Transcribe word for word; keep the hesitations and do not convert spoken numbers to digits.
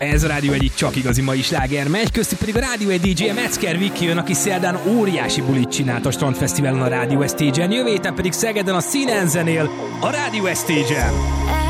Ez a Rádió egyik csak igazi mai sláger megy, köztük pedig a Rádió egy dé dzsé Metzger Viki jön, aki szerdán óriási bulit csinált a Strandfesztiválon a Rádió Stage-en, jövő héten pedig Szegeden a Színen zenél a Rádió Stage-en.